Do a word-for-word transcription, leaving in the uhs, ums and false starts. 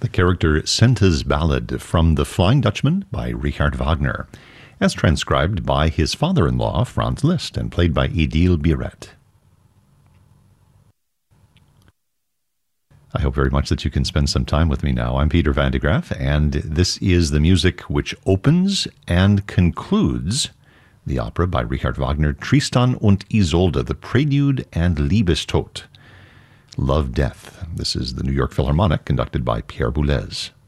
the character Senta's Ballad from The Flying Dutchman by Richard Wagner, as transcribed by his father-in-law, Franz Liszt, and played by Édile Biret. I hope very much that you can spend some time with me now. I'm Peter van de Graaff, and this is the music which opens and concludes the opera by Richard Wagner, Tristan und Isolde, the Prelude and Liebestod, Love, Death. This is the New York Philharmonic, conducted by Pierre Boulez.